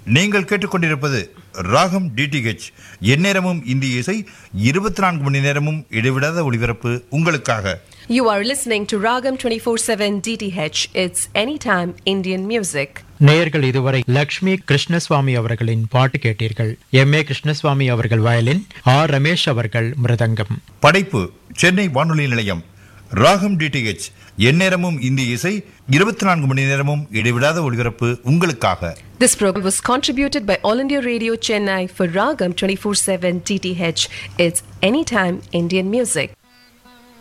நீங்கள் கேட்டுக்கொண்டிருப்பது ராகம் டிடிஹெச். எந்நேரமும் இந்திய இசை, 24 மணி நேரமும் இடைவிடாத ஒளிபரப்பு உங்களுக்காக. You are listening to Ragam 24/7 DTH. It's anytime Indian music. நேயர்கள் இதுவரை லக்ஷ்மி கிருஷ்ணசுவாமி அவர்களின் பாட்டு கேட்டீர்கள். எம்.ஏ. கிருஷ்ணசுவாமி அவர்கள் வயலின், ஆர். ரமேஷ் அவர்கள் மிருதங்கம். படைப்பு சென்னை வானொலி நிலையம். ராகம் டிடிஹெச், எந்நேரமும் இந்திய இசை, 24 மணி நேரமும் இடைவிடாத ஒளிபரப்பு உங்களுக்காக. This program was contributed by All India Radio Chennai for Ragam 24/7 DTH. It's anytime Indian music.